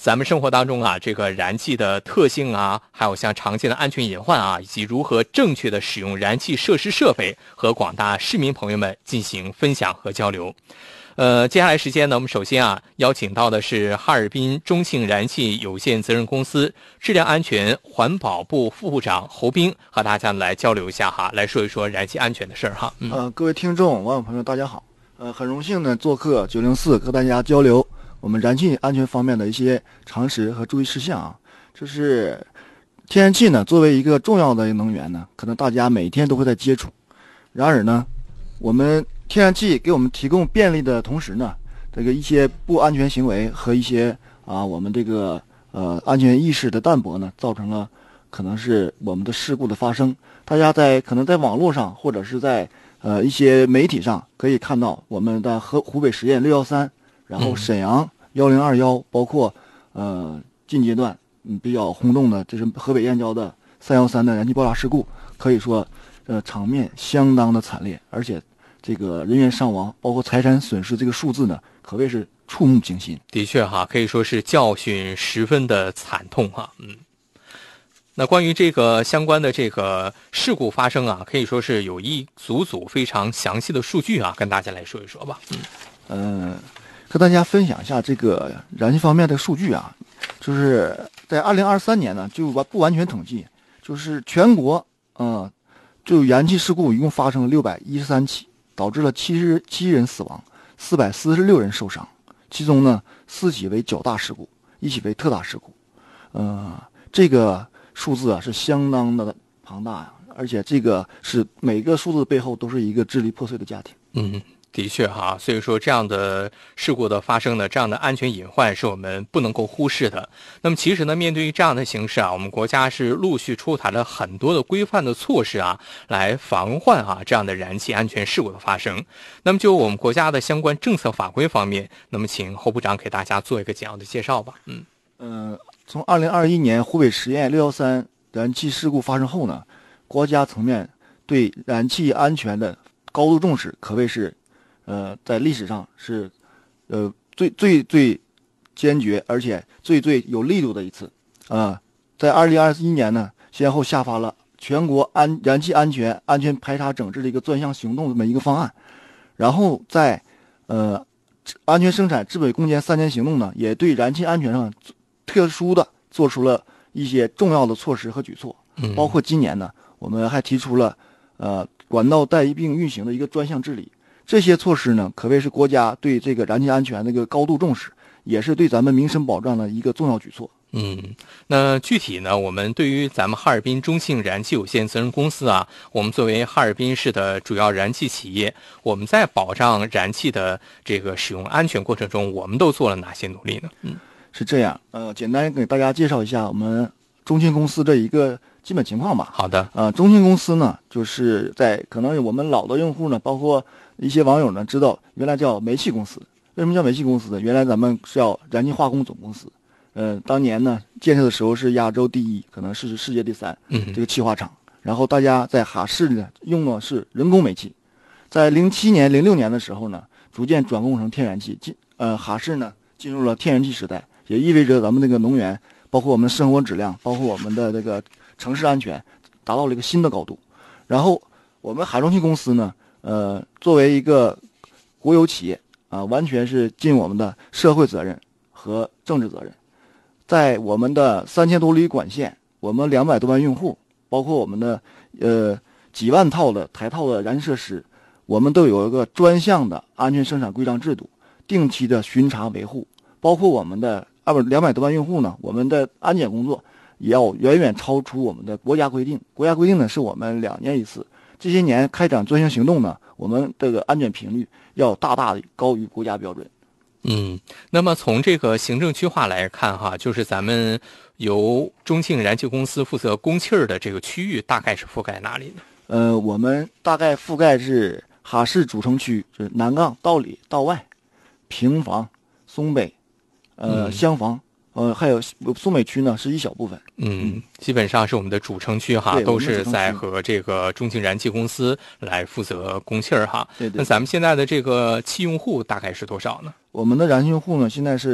咱们生活当中啊，这个燃气的特性啊，还有像常见的安全隐患啊，以及如何正确的使用燃气设施设备，和广大市民朋友们进行分享和交流。接下来时间呢，我们首先邀请到的是哈尔滨中庆燃气有限责任公司质量安全环保部副部长侯斌，和大家来交流一下来说一说燃气安全的事儿哈。 各位听众、网友朋友，大家好。很荣幸呢做客904，和大家交流我们燃气安全方面的一些常识和注意事项啊。就是天然气呢，作为一个重要的能源呢，可能大家每天都会在接触。然而呢，我们天然气给我们提供便利的同时呢，这个一些不安全行为和一些我们这个安全意识的淡薄呢，造成了可能是我们的事故的发生。大家可能在网络上或者是在一些媒体上可以看到我们的湖北十堰613，然后沈阳1021，包括近阶段比较轰动的就是河北燕郊的313的燃气爆炸事故，可以说场面相当的惨烈，而且这个人员伤亡包括财产损失这个数字呢，可谓是触目惊心。 的确可以说是教训十分的惨痛那关于这个相关的这个事故发生可以说是有一组非常详细的数据跟大家来说一说吧。 和大家分享一下这个燃气方面的数据就是在2023年呢，就不完全统计，就是全国就燃气事故一共发生了613起，导致了77人死亡，446人受伤，其中呢4起为较大事故，1起为特大事故。这个数字是相当的庞大而且这个是每个数字背后都是一个支离破碎的家庭。 的确所以说这样的事故的发生呢，这样的安全隐患是我们不能够忽视的。那么其实呢，面对于这样的形势我们国家是陆续出台了很多的规范的措施来防患这样的燃气安全事故的发生。那么就我们国家的相关政策法规方面，那么请侯部长给大家做一个简要的介绍吧。 从2021年湖北十堰613燃气事故发生后呢，国家层面对燃气安全的高度重视，可谓是在历史上是最坚决而且最有力度的一次。在2021年呢，先后下发了全国燃气安全排查整治的一个专项行动这么一个方案，然后在安全生产治本攻坚3年行动呢，也对燃气安全上特殊的做出了一些重要的措施和举措。包括今年呢，我们还提出了管道带并运行的一个专项治理。这些措施呢，可谓是国家对这个燃气安全的一个高度重视，也是对咱们民生保障的一个重要举措。 那具体呢，我们对于咱们哈尔滨中庆燃气有限责任公司我们作为哈尔滨市的主要燃气企业，我们在保障燃气的这个使用安全过程中，我们都做了哪些努力呢？ 是这样，简单给大家介绍一下我们中庆公司的一个基本情况吧。 好的。 中庆公司呢，就是在可能我们老的用户呢，包括一些网友呢，知道原来叫煤气公司。为什么叫煤气公司呢？原来咱们是叫燃气化工总公司。当年呢建设的时候是亚洲第一，可能是世界第3，这个气化厂。然后大家在哈市呢用的是人工煤气，在07年、06年的时候呢，逐渐转工成天然气。哈市呢进入了天然气时代，也意味着咱们这个能源，包括我们生活质量，包括我们的这个城市安全，达到了一个新的高度。然后我们哈中气公司呢，作为一个国有企业完全是尽我们的社会责任和政治责任。在我们的3000多里管线，我们200多万用户，包括我们的几万套的台套的燃气设施，我们都有一个专项的安全生产规章制度，定期的巡查维护。包括我们的200多万用户呢，我们的安检工作也要远远超出我们的国家规定。国家规定呢是我们2年一次，这些年开展专项行动呢，我们这个安检频率要大大的高于国家标准。 那么从这个行政区划来看就是咱们由中庆燃气公司负责供气的这个区域大概是覆盖哪里呢？ 我们大概覆盖是哈市主城区，就是南岗、道里、道外、平房、松北、襄房，还有松北区呢是一小部分。 基本上是我们的主城区都是在和这个中庆燃气公司来负责供气对。 那咱们现在的这个气用户大概是多少呢？ 我们的燃气用户呢，现在是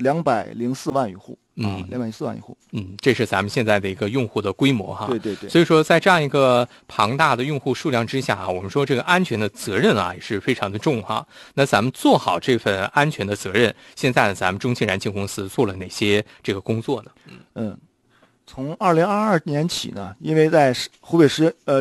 204万余户，204万余户。 这是咱们现在的一个用户的规模哈。 对对对。 所以说，在这样一个庞大的用户数量之下，我们说这个安全的责任啊也是非常的重哈。那咱们做好这份安全的责任，现在呢，咱们中信燃气公司做了哪些这个工作呢？ 从2022年起呢，因为在湖北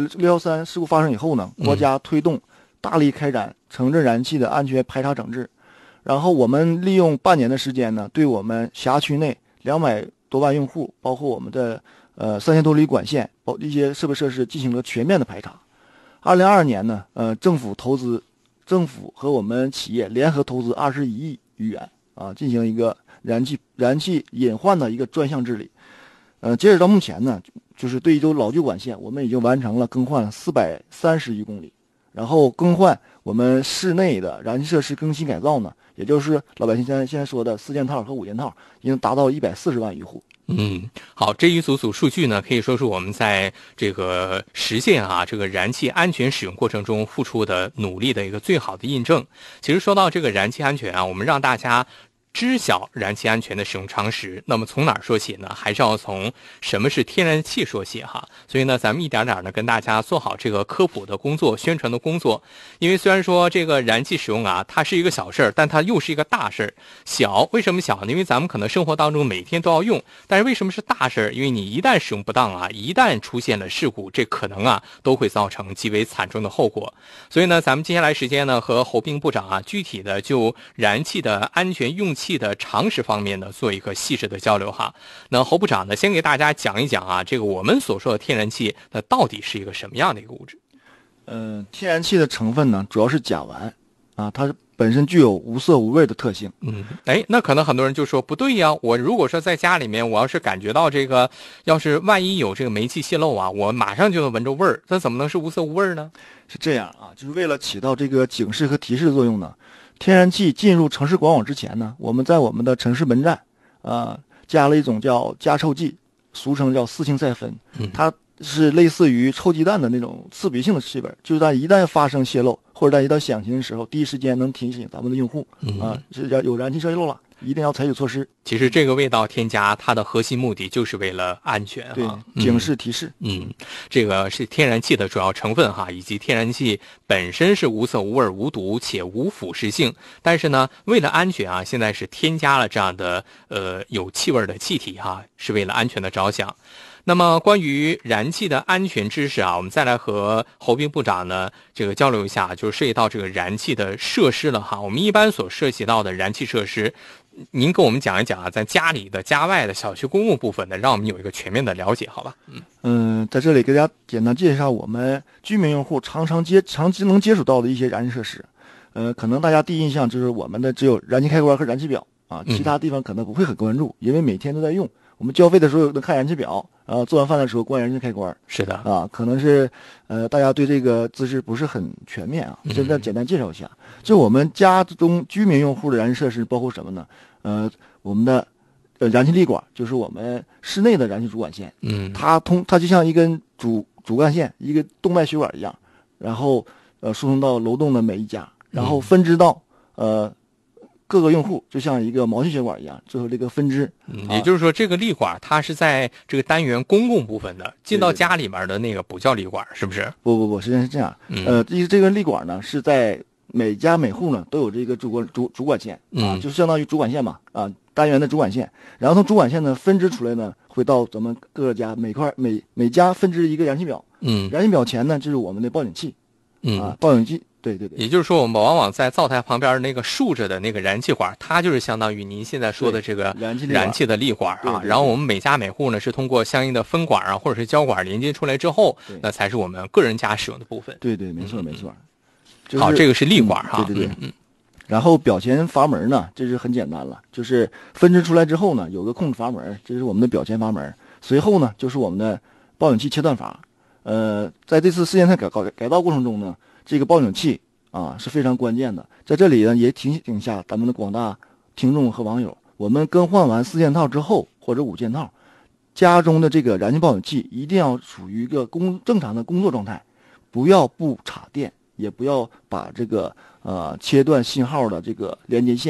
613事故发生以后呢，国家推动大力开展城镇燃气的安全排查整治，然后我们利用半年的时间呢，对我们辖区内200多万用户，包括我们的3000多里管线，一些设备设施进行了全面的排查。2022年呢，政府和我们企业联合投资21亿余元进行一个燃气隐患的一个专项治理。截止到目前呢，就是对于老旧管线，我们已经完成了更换430余公里，然后更换我们室内的燃气设施更新改造呢，也就是老百姓现在说的4件套和5件套，已经达到140万余户。 好，这一组数据呢，可以说是我们在这个实现这个燃气安全使用过程中付出的努力的一个最好的印证。其实说到这个燃气安全我们让大家知晓燃气安全的使用常识，那么从哪儿说起呢？还是要从什么是天然气说起哈。所以呢，咱们一点点的跟大家做好这个科普的工作、宣传的工作。因为虽然说这个燃气使用它是一个小事儿，但它又是一个大事儿。小为什么小呢？因为咱们可能生活当中每天都要用，但是为什么是大事儿？因为你一旦使用不当一旦出现了事故，这可能都会造成极为惨重的后果。所以呢，咱们接下来时间呢，和侯斌部长具体的就燃气的安全用气的常识方面呢，做一个细致的交流哈。那侯部长呢，先给大家讲一讲这个我们所说的天然气，那到底是一个什么样的一个物质？ 天然气的成分呢，主要是甲烷它本身具有无色无味的特性。 那可能很多人就说不对呀，我如果说在家里面，我要是感觉到这个，要是万一有这个煤气泄漏我马上就能闻着味儿，这怎么能是无色无味呢？ 是这样就是为了起到这个警示和提示的作用呢。天然气进入城市管网之前呢，我们在我们的城市门站加了一种叫加臭剂，俗称叫四氢赛酚，它是类似于臭鸡蛋的那种刺鼻性的气味，就是在一旦发生泄漏或者在一旦响起的时候，第一时间能提醒咱们的用户是有燃气泄漏了，一定要采取措施。 其实这个味道添加它的核心目的就是为了安全对，警示提示。 这个是天然气的主要成分以及天然气本身是无色无味无毒且无腐蚀性，但是呢，为了安全现在是添加了这样的有气味的气体是为了安全的着想。那么关于燃气的安全知识我们再来和侯斌部长呢这个交流一下，就是涉及到这个燃气的设施了我们一般所涉及到的燃气设施，您跟我们讲一讲在家里的、家外的、小区公共部分的，让我们有一个全面的了解，好吧？ 在这里给大家简单介绍我们居民用户常期能接触到的一些燃气设施。可能大家第一印象就是我们的只有燃气开关和燃气表其他地方可能不会很关注，因为每天都在用。我们交费的时候能看燃气表，做完饭的时候关燃气开关。 是的可能是大家对这个知识不是很全面现在简单介绍一下。就我们家中居民用户的燃气设施包括什么呢？我们的燃气立管，就是我们室内的燃气主管线。它就像一根主干线，一个动脉血管一样，然后输送到楼栋的每一家，然后分支到各个用户，就像一个毛细血管一样，最后这个分支。 也就是说，这个立管它是在这个单元公共部分的，进到家里面的那个不叫立管，是不是？ 不，实际上是这样。这个立管呢是在每家每户呢都有这个主管线就相当于主管线嘛单元的主管线，然后从主管线呢分支出来呢，会到咱们各个家每家分支一个燃气表。燃气表前呢就是我们的报警器。报警器。对， 也就是说，我们往往在灶台旁边那个竖着的那个燃气管，它就是相当于您现在说的这个燃气的立管对。 然后我们每家每户呢是通过相应的分管或者是交管连接出来之后，那才是我们个人家使用的部分。 对，没错。 好，这个是立管对。然后表前阀门呢，这是很简单了，就是分支出来之后呢，有个控制阀门，这是我们的表前阀门。随后呢，就是我们的报警器切断阀。在这次事件的改造过程中呢，这个报警器是非常关键的。在这里呢，也提醒一下咱们的广大听众和网友，我们更换完4件套之后或者5件套，家中的这个燃气报警器一定要处于一个正常的工作状态，不要不插电，也不要把这个切断信号的这个连接线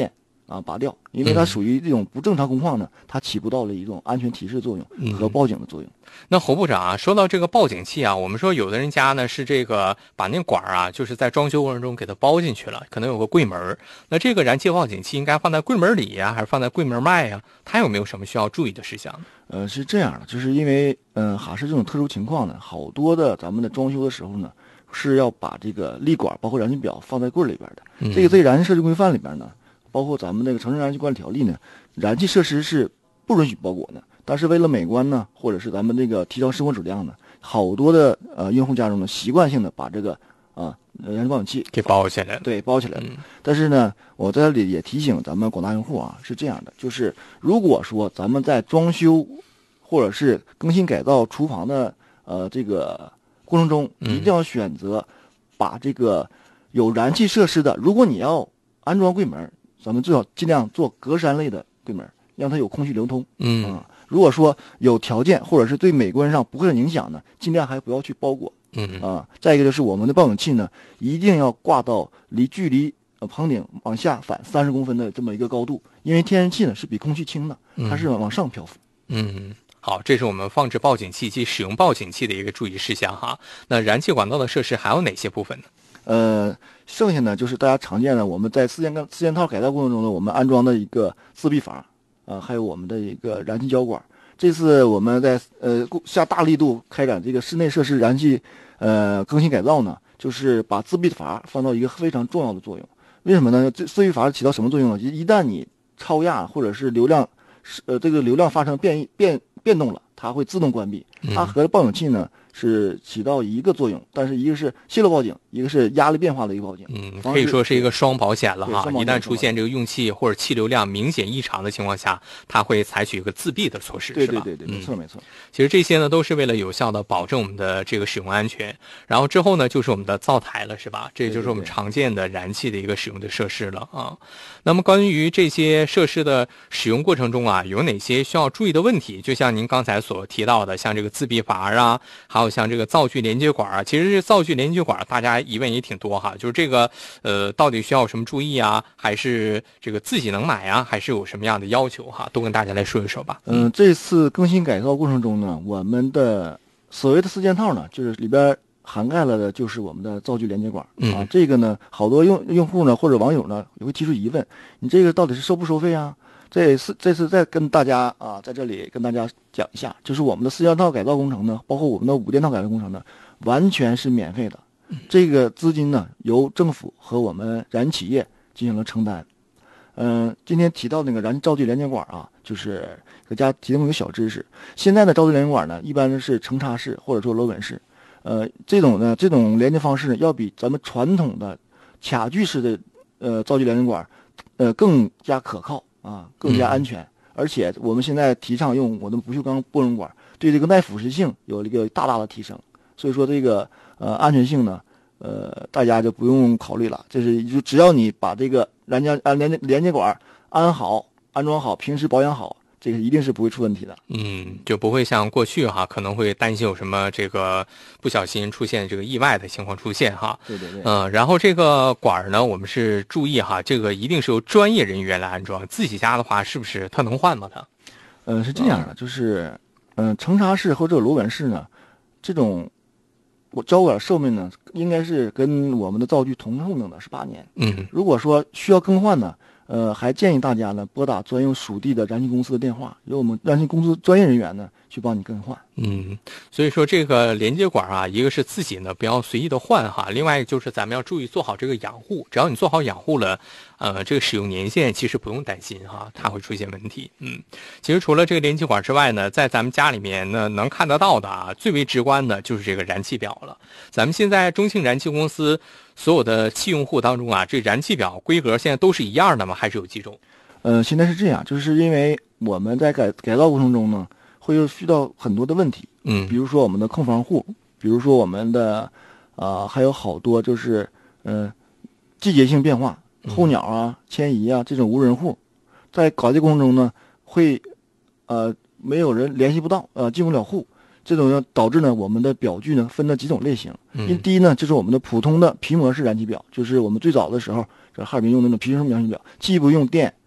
拔掉，因为它属于这种不正常工况呢，它起不到了一种安全提示作用和报警的作用。 那侯部长啊，说到这个报警器啊，我们说有的人家呢是这个把那管啊，就是在装修过程中给它包进去了，可能有个柜门，那这个燃气报警器应该放在柜门里呀，还是放在柜门外呀？它有没有什么需要注意的事项？ 是这样的，就是因为哈市这种特殊情况呢，好多的咱们的装修的时候呢，是要把这个立管包括燃气表放在柜里边的。这个在燃气设置规范里边呢，包括咱们那个城市燃气管理条例呢，燃气设施是不允许包裹的。但是为了美观呢，或者是咱们这个提高生活质量呢，好多的用户家中呢，习惯性的把这个燃气报警器给包起来了。 对，包起来了。但是呢，我在这里也提醒咱们广大用户啊，是这样的，就是如果说咱们在装修或者是更新改造厨房的这个过程中，一定要选择把这个有燃气设施的，如果你要安装柜门，咱们最好尽量做格栅类的柜门，让它有空气流通。如果说有条件或者是对美观上不会有影响呢，尽量还不要去包裹。再一个就是我们的报警器呢，一定要挂到距离棚顶往下反30公分的这么一个高度，因为天然气呢是比空气轻的，它是往上漂浮。 好，这是我们放置报警器及使用报警器的一个注意事项哈。那燃气管道的设施还有哪些部分呢？ 剩下呢就是大家常见的，我们在四件套改造过程中呢，我们安装的一个自闭阀还有我们的一个燃气交管。这次我们在下大力度开展这个室内设施燃气更新改造呢，就是把自闭阀放到一个非常重要的作用。为什么呢？这自闭阀起到什么作用呢？一旦你超压或者是流量这个流量发生变动了，它会自动关闭。它和报警器呢是起到一个作用，但是一个是泄漏报警，一个是压力变化的一个报警。 可以说是一个双保险了哈。一旦出现这个用气或者气流量明显异常的情况下，它会采取一个自闭的措施，是吧？ 对，没错。 其实这些呢都是为了有效的保证我们的这个使用安全。然后之后呢就是我们的灶台了，是吧？这就是我们常见的燃气的一个使用的设施了啊。那么关于这些设施的使用过程中啊，有哪些需要注意的问题？就像您刚才所提到的，像这个自闭阀啊，还有像这个灶具连接管啊，其实这灶具连接管大家疑问也挺多哈，就是这个到底需要什么注意啊？还是这个自己能买啊？还是有什么样的要求哈？都跟大家来说一说吧。 这次更新改造过程中呢，我们的所谓的4件套呢，就是里边涵盖了的就是我们的灶具连接管这个呢，好多用户呢或者网友呢也会提出疑问，你这个到底是收不收费啊？这次再跟大家在这里跟大家讲一下，就是我们的4件套改造工程呢，包括我们的5件套改造工程呢，完全是免费的。这个资金呢由政府和我们燃气企业进行了承担。今天提到那个燃气灶具连接管就是给大家提供一个小知识。现在的灶具连接管呢，一般是成插式或者说螺纹式。这种连接方式呢，要比咱们传统的卡具式的灶具连接管更加可靠更加安全。而且我们现在提倡用我的不锈钢波容管，对这个耐腐蚀性有一个大大的提升。所以说这个安全性呢，大家就不用考虑了。就只要你把这个连接管安装好，平时保养好，这个一定是不会出问题的。 就不会像过去可能会担心有什么这个不小心出现这个意外的情况出现哈。 对。 然后这个管呢，我们是注意这个一定是由专业人员来安装，自己家的话是不是它能换吗？它是这样的，就是成插式或者螺纹式呢，这种胶管寿命呢，应该是跟我们的灶具同寿命的是8年。如果说需要更换呢，还建议大家呢拨打专用属地的燃气公司的电话，由我们燃气公司专业人员呢去帮你更换。 所以说这个连接管一个是自己呢不要随意的换另外就是咱们要注意做好这个养护。只要你做好养护了，这个使用年限其实不用担心它会出现问题。其实除了这个连接管之外呢，在咱们家里面呢能看得到的最为直观的就是这个燃气表了。咱们现在中庆燃气公司所有的气用户当中这燃气表规格现在都是一样的吗？还是有几种？ 现在是这样，就是因为我们在改造过程中呢，会遇到很多的问题。比如说我们的空房户，比如说我们的还有好多就是季节性变化，候鸟迁移这种无人户，在搞这过程中呢，会没有人联系不到，进不了户。这种呢导致呢我们的表具呢分了几种类型。第一呢就是我们的普通的皮膜式燃气表，就是我们最早的时候在哈尔滨用那种皮膜式燃气表，既不用电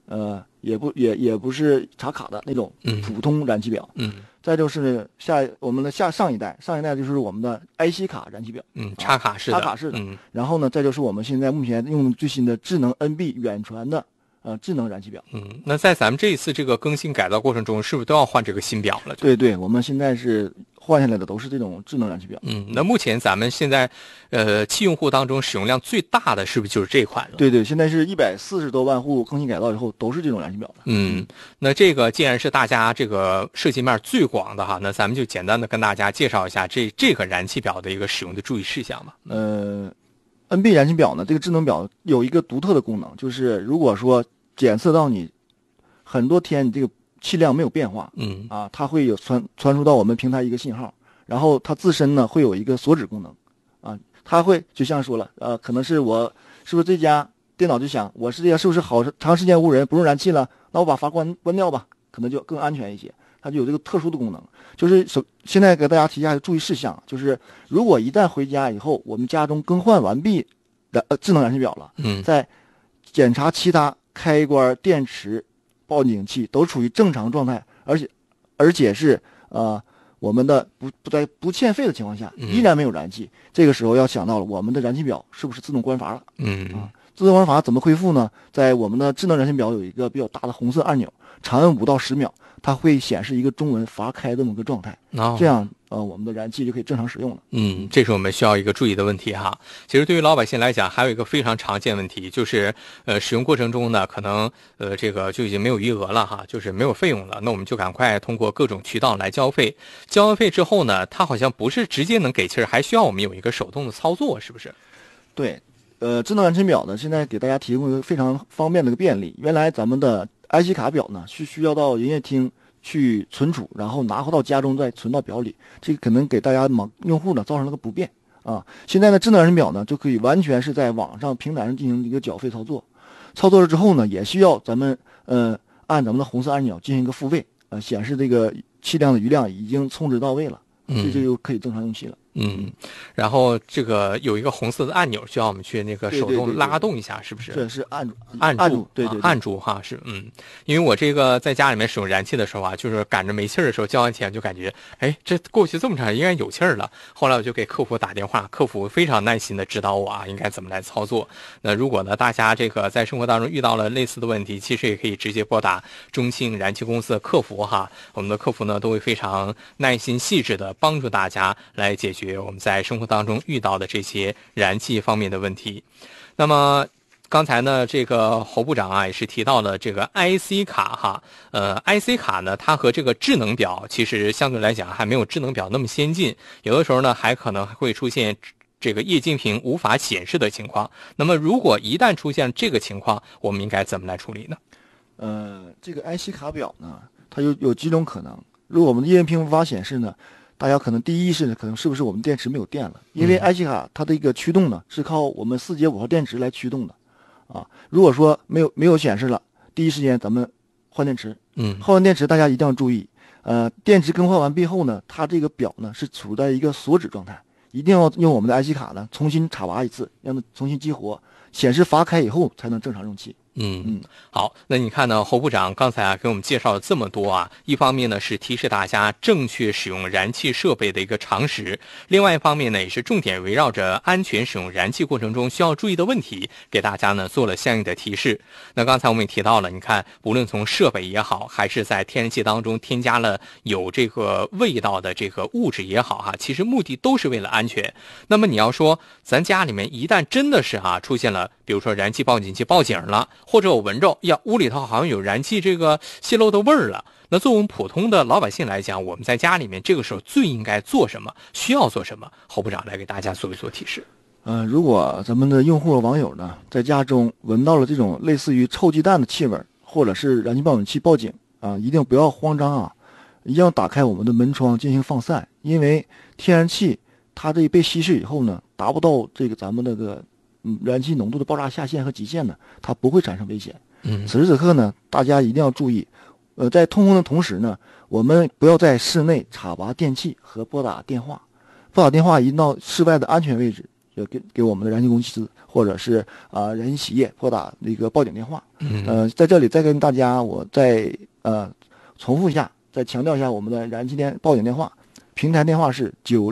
也不是插卡的那种普通燃气表。再就是我们的上一代就是我们的 IC 卡燃气表， 插卡式的。 然后呢，再就是我们现在目前用最新的智能 NB 远传的智能燃气表。 那在咱们这一次这个更新改造过程中，是不是都要换这个新表了？ 对，我们现在是换下来的都是这种智能燃气表。 那目前咱们现在汽用户当中使用量最大的是不是就是这款了？ 对，现在是140多万户更新改造以后都是这种燃气表的。 那这个既然是大家这个涉及面最广的哈，那咱们就简单的跟大家介绍一下这个燃气表的一个使用的注意事项吧。 NB 燃气表呢，这个智能表有一个独特的功能，就是如果说检测到你很多天你这个气量没有变化，它会有传输到我们平台一个信号，然后它自身呢会有一个锁止功能，它会就像说了，可能是我是不是这家电脑就想我这家是不是好长时间无人不用燃气了，那我把阀关掉吧，可能就更安全一些，它就有这个特殊的功能。就是现在给大家提一下注意事项，就是如果一旦回家以后，我们家中更换完毕的智能燃气表了，在检查其他开关、电池、报警器都处于正常状态，而且是我们的在不欠费的情况下，依然没有燃气，这个时候要想到了我们的燃气表是不是自动关阀了？自动关阀怎么恢复呢？在我们的智能燃气表有一个比较大的红色按钮，长按5到10秒，它会显示一个中文阀开这么个状态，这样我们的燃气就可以正常使用了。 这是我们需要一个注意的问题哈。其实对于老百姓来讲，还有一个非常常见问题，就是使用过程中呢，可能这个就已经没有余额了哈，就是没有费用了，那我们就赶快通过各种渠道来交费。交完费之后呢，它好像不是直接能给气儿，还需要我们有一个手动的操作，是不是？ 对，智能燃气表呢，现在给大家提供一个非常方便的一个便利。原来咱们的 IC 卡表呢是需要到营业厅去存储，然后拿回到家中再存到表里，这个可能给大家用户呢造成了个不便啊。现在呢，智能燃气表呢就可以完全是在网上平台上进行一个缴费操作，操作了之后呢，也需要咱们按咱们的红色按钮进行一个付费，显示这个气量的余量已经充值到位了，这就可以正常用气了。 然后这个有一个红色的按钮，需要我们去那个手动拉动一下，是不是？ 对，是按住，对，按住哈，是因为我这个在家里面使用燃气的时候啊，就是赶着没气儿的时候，交完钱就感觉，这过去这么长应该有气儿了。后来我就给客服打电话，客服非常耐心的指导我应该怎么来操作。那如果呢大家这个在生活当中遇到了类似的问题，其实也可以直接拨打中信燃气公司的客服哈，我们的客服呢都会非常耐心细致的帮助大家来解决我们在生活当中遇到的这些燃气方面的问题。那么刚才呢这个侯部长也是提到了这个 IC 卡哈，IC 卡呢它和这个智能表其实相对来讲还没有智能表那么先进，有的时候呢还可能会出现这个液晶屏无法显示的情况。那么如果一旦出现这个情况，我们应该怎么来处理呢？ 这个 IC 卡表呢，它有几种可能。如果我们的液晶屏无法显示呢，大家可能第一是可能是不是我们电池没有电了？因为 IC 卡它的一个驱动呢是靠我们4节5号电池来驱动的如果说没有显示了，第一时间咱们换电池。换完电池大家一定要注意，电池更换完毕后呢，它这个表呢是处在一个锁止状态，一定要用我们的 IC 卡呢重新插拔一次，让它重新激活，显示阀开以后才能正常用气。 好，那你看呢，侯部长刚才给我们介绍了这么多一方面呢是提示大家正确使用燃气设备的一个常识，另外一方面呢也是重点围绕着安全使用燃气过程中需要注意的问题，给大家呢做了相应的提示。那刚才我们也提到了，你看无论从设备也好，还是在天然气当中添加了有这个味道的这个物质也好其实目的都是为了安全。那么你要说咱家里面一旦真的是出现了比如说燃气报警器报警了，或者我闻着屋里头好像有燃气这个泄漏的味儿了，那作为我们普通的老百姓来讲，我们在家里面这个时候最应该做什么，需要做什么？侯部长来给大家做一做提示。 如果咱们的用户网友呢在家中闻到了这种类似于臭鸡蛋的气味，或者是燃气报警器报警一定不要慌张一定要打开我们的门窗进行放散，因为天然气它这被稀释以后呢，达不到这个咱们那个燃气浓度的爆炸下限和极限呢，它不会产生危险。此时此刻呢，大家一定要注意，在通风的同时呢，我们不要在室内插拔电器和拨打电话。拨打电话一定到室外的安全位置就给我们的燃气公司或者是燃气企业拨打那个报警电话。在这里再跟大家我再重复一下，再强调一下我们的燃气报警电话，平台电话是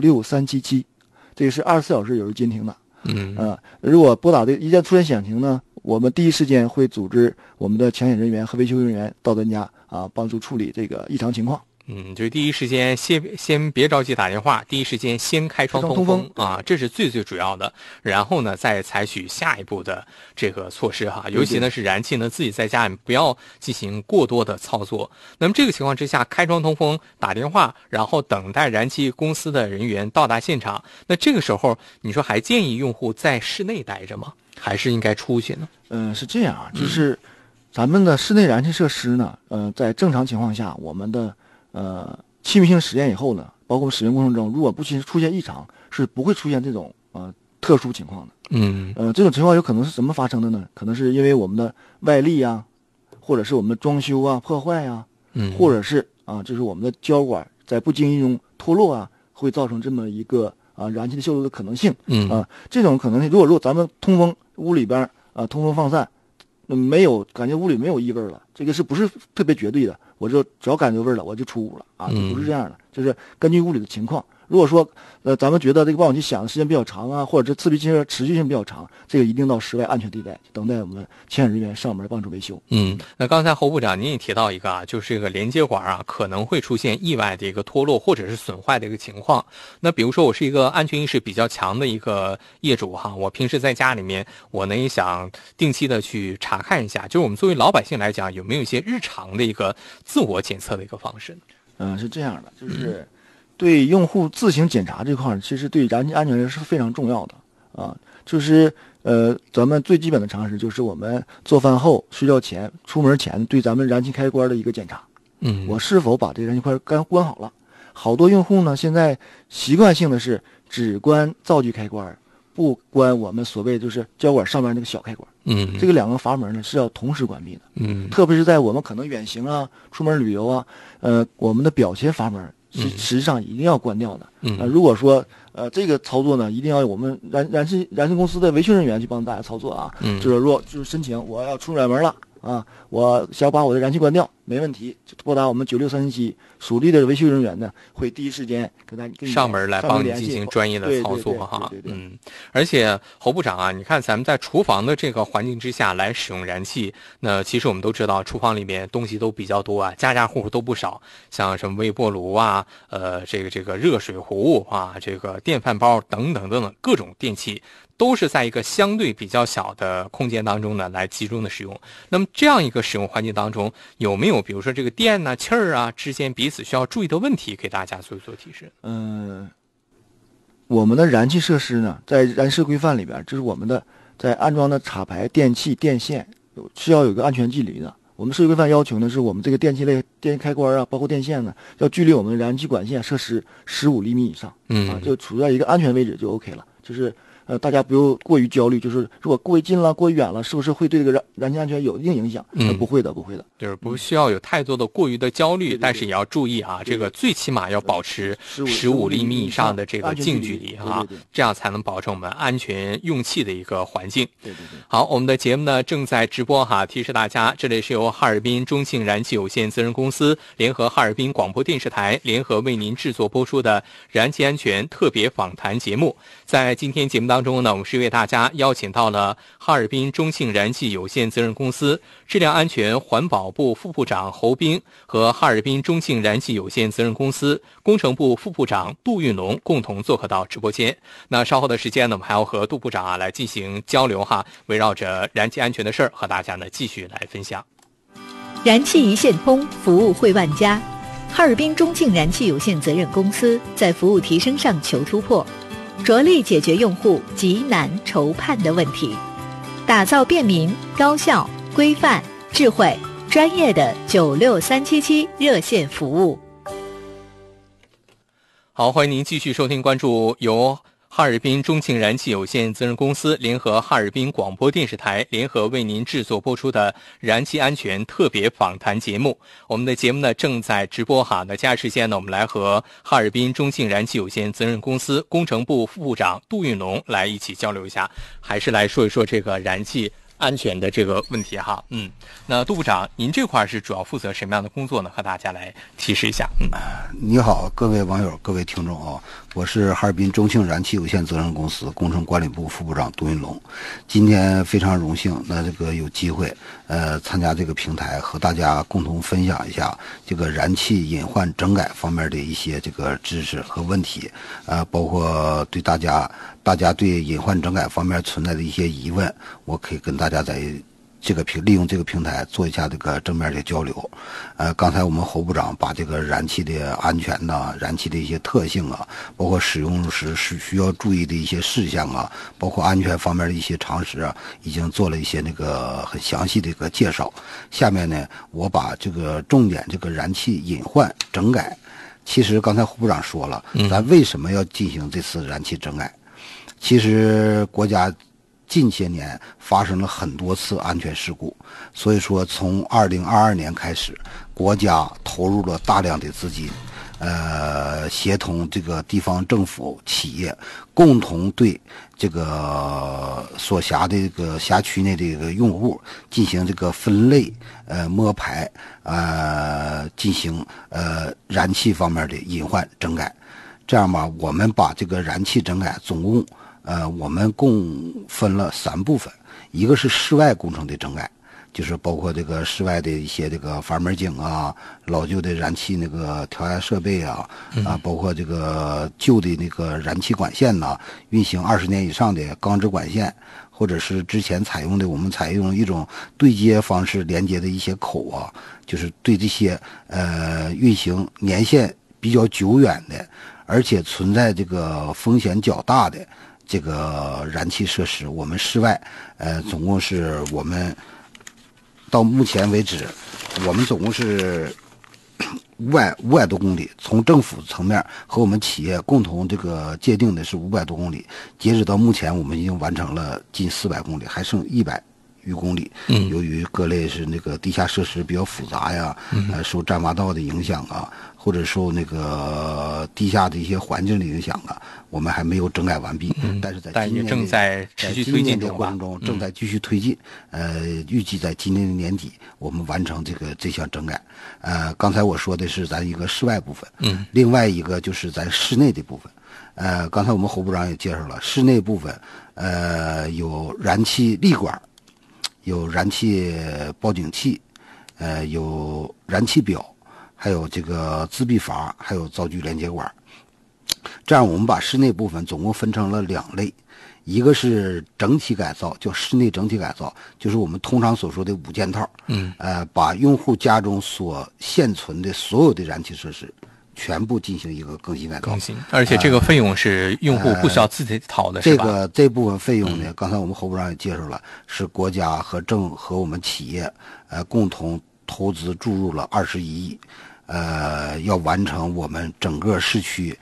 96377，这个是24小时有人监听的。如果拨打一旦出现险情呢，我们第一时间会组织我们的抢险人员和维修人员到咱家帮助处理这个异常情况。 就是第一时间先别着急打电话，第一时间先开窗通风啊，这是最主要的。然后呢，再采取下一步的这个措施哈。尤其呢是燃气呢自己在家里不要进行过多的操作。那么这个情况之下，开窗通风、打电话，然后等待燃气公司的人员到达现场。那这个时候，你说还建议用户在室内待着吗？还是应该出去呢？ 是这样啊，就是咱们的室内燃气设施呢，在正常情况下，我们的气密性实验以后呢，包括使用过程中，如果不出现异常，是不会出现这种特殊情况的。这种情况有可能是怎么发生的呢？可能是因为我们的外力啊，或者是我们的装修啊破坏啊，或者是就是我们的胶管在不经意中脱落啊，会造成这么一个燃气的泄漏的可能性。这种可能性，如果咱们通风屋里边通风放散，没有感觉屋里没有异味了，这个是不是特别绝对的？我就只要感觉味了，我就出屋了就不是这样的，就是根据屋里的情况。如果说咱们觉得这个报警器响的时间比较长啊，或者这刺激性持续性比较长，这个一定到室外安全地带，等待我们抢险人员上门帮助维修。 那刚才侯部长您也提到一个就是这个连接管可能会出现意外的一个脱落或者是损坏的一个情况。那比如说我是一个安全意识比较强的一个业主我平时在家里面我呢也想定期的去查看一下，就是我们作为老百姓来讲，有没有一些日常的一个自我检测的一个方式？ 是这样的，就是对用户自行检查这块，其实对燃气安全是非常重要的就是咱们最基本的常识就是我们做饭后、睡觉前、出门前对咱们燃气开关的一个检查。我是否把这燃气开关关好了？好多用户呢现在习惯性的是只关灶具开关，不关我们所谓就是胶管上面那个小开关。这个两个阀门呢是要同时关闭的。特别是在我们可能远行出门旅游我们的表前阀门实际上一定要关掉的。如果说这个操作呢，一定要有我们燃气公司的维修人员去帮大家操作就是申请我要出远门了我想把我的燃气关掉，没问题，拨打我们96377，属地的维修人员呢会第一时间跟你上门来帮你进行专业的操作而且侯部长你看咱们在厨房的这个环境之下来使用燃气，那其实我们都知道厨房里面东西都比较多家户都不少，像什么微波炉这个热水壶这个电饭煲等等各种电器，都是在一个相对比较小的空间当中呢来集中的使用。那么这样一个使用环境当中，有没有比如说这个电气儿之间彼此需要注意的问题，给大家做提示？ 我们的燃气设施呢，在燃气规范里边，就是我们的在安装的插排电器电线是要有一个安全距离的。我们设计规范要求呢，是我们这个电器类电开关包括电线呢，要距离我们的燃气管线设施15厘米以上就处在一个安全位置就 OK 了。就是大家不用过于焦虑，就是如果过于近了、过于远了，是不是会对这个燃气安全有一定影响？不会的， 就是不需要有太多的过于的焦虑，但是也要注意这个最起码要保持15厘米以上的这个近距离这样才能保证我们安全用气的一个环境。好，我们的节目呢正在直播提示大家，这里是由哈尔滨中庆燃气有限责任公司联合哈尔滨广播电视台联合为您制作播出的燃气安全特别访谈节目。在今天节目当中呢，我们是为大家邀请到了哈尔滨中庆燃气有限责任公司质量安全环保部副部长侯斌和哈尔滨中庆燃气有限责任公司工程部副部长杜运龙共同做客到直播间。那稍后的时间呢，我们还要和杜部长来进行交流围绕着燃气安全的事儿和大家呢继续来分享。 燃气一线通，服务惠万家。哈尔滨中庆燃气有限责任公司在服务提升上求突破，着力解决用户急难愁盼的问题，打造便民、高效、规范、智慧、专业的96377热线服务。 好，欢迎您继续收听关注由哈尔滨中庆燃气有限责任公司联合哈尔滨广播电视台联合为您制作播出的燃气安全特别访谈节目。我们的节目呢正在直播哈，那接下来时间呢，我们来和哈尔滨中庆燃气有限责任公司工程部副部长杜运龙来一起交流一下，还是来说一说这个燃气安全的这个问题哈。那杜部长，您这块是主要负责什么样的工作呢？和大家来提示一下。 你好，各位网友，各位听众啊，我是哈尔滨中庆燃气有限责任公司工程管理部副部长杜云龙。今天非常荣幸，有机会参加这个平台，和大家共同分享一下这个燃气隐患整改方面的一些这个知识和问题，包括对大家对隐患整改方面存在的一些疑问，我可以跟大家在利用这个平台做一下这个正面的交流。刚才我们侯部长把这个燃气的安全呐、燃气的一些特性啊，包括使用时是需要注意的一些事项啊，包括安全方面的一些常识啊，已经做了一些很详细的一个介绍。下面呢，我把这个重点这个燃气隐患整改，其实刚才侯部长说了，咱为什么要进行这次燃气整改？其实国家近些年发生了很多次安全事故，所以说从2022年开始，国家投入了大量的资金，协同这个地方政府企业，共同对这个所辖的这个辖区内的这个用户进行这个分类、摸排，进行燃气方面的隐患整改。这样吧，我们把这个燃气整改总共我们共分了3部分，一个是室外工程的整改，就是包括这个室外的一些这个阀门井啊、老旧的燃气调压设备啊，包括这个旧的燃气管线呐，运行20年以上的钢制管线，或者是之前我们采用一种对接方式连接的一些口啊，就是对这些运行年限比较久远的，而且存在这个风险较大的这个燃气设施，我们室外总共是我们到目前为止，我们总共是500多公里，从政府层面和我们企业共同这个界定的是500多公里，截止到目前我们已经完成了近400公里，还剩100余公里。由于各类是地下设施比较复杂呀，受毡挖道的影响啊，或者受地下的一些环境的影响啊，我们还没有整改完毕。但是在今年正在持续推进的过程中，正在继续推进。预计在今年的年底，我们完成这项整改。刚才我说的是咱一个室外部分，另外一个就是咱室内的部分。刚才我们侯部长也介绍了，室内部分有燃气立管，有燃气报警器，有燃气表，还有这个自闭阀，还有灶具连接管。这样我们把室内部分总共分成了2类，一个是整体改造，叫室内整体改造，就是我们通常所说的5件套。把用户家中所现存的所有的燃气设施全部进行一个更新改造， 而且这个费用是用户不需要自己掏的，是吧？ 这部分费用呢，刚才我们侯部长也介绍了，是国家和我们企业共同投资注入了21亿，要完成我们整个市区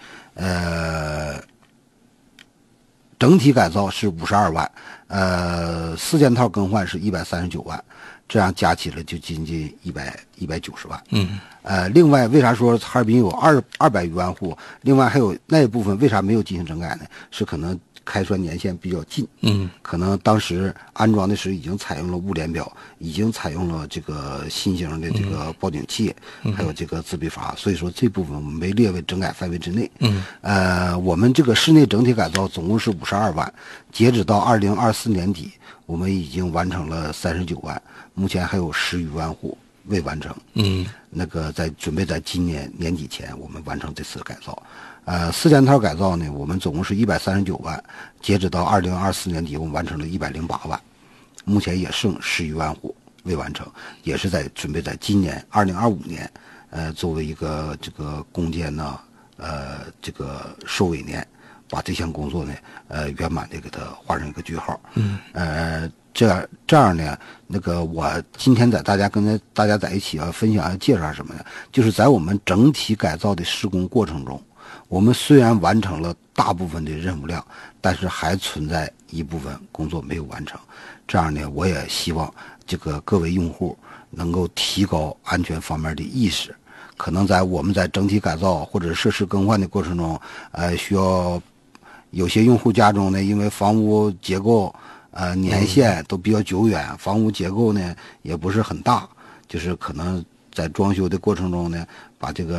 整体改造是52万，4件套更换是139万，这样加起来就仅仅190万。另外为啥说哈尔滨有200余万户？另外还有那一部分为啥没有进行整改呢？是可能开栓年限比较近，可能当时安装的时候已经采用了物联表，已经采用了这个新型的这个报警器，还有这个自闭阀，所以说这部分我们没列为整改范围之内。我们这个室内整体改造总共是52万，截止到2024年底，我们已经完成了39万，目前还有10余万户未完成。准备在今年年底前我们完成这次改造。4件套改造呢，我们总共是139万，截止到2024年底，我们完成了108万，目前也剩10余万户未完成，也是准备在今年2025年，作为一个这个攻坚呢，这个收尾年，把这项工作呢，圆满的给它画上一个句号。这样呢，我今天跟大家在一起分享介绍什么呢？就是在我们整体改造的施工过程中， 我们虽然完成了大部分的任务量，但是还存在一部分工作没有完成。这样呢，我也希望这个各位用户能够提高安全方面的意识。可能我们在整体改造或者设施更换的过程中，需要有些用户家中呢，因为房屋结构年限都比较久远，房屋结构呢也不是很大，就是可能在装修的过程中呢，把这个